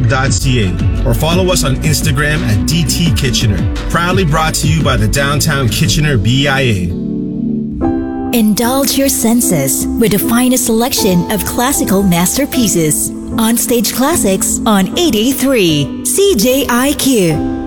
kitchener.ca or follow us on Instagram at DT Kitchener. Proudly brought to you by the Downtown Kitchener BIA. Indulge your senses with the finest selection of classical masterpieces. On Stage Classics on 83 CJIQ.